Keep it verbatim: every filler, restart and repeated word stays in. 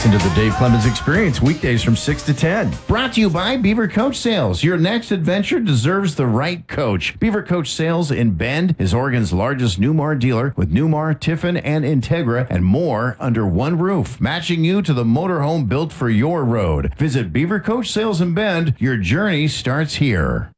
Listen to the Dave Clemens Experience weekdays from six to ten. Brought to you by Beaver Coach Sales. Your next adventure deserves the right coach. Beaver Coach Sales in Bend is Oregon's largest Newmar dealer with Newmar, Tiffin, and Integra and more under one roof, matching you to the motorhome built for your road. Visit Beaver Coach Sales in Bend. Your journey starts here.